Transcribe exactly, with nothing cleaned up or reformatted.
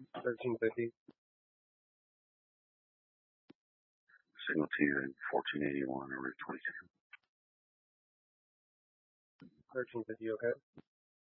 thirteen fifty. Signal to you in fourteen eighty-one or Route twenty-two. thirteen fifty, okay.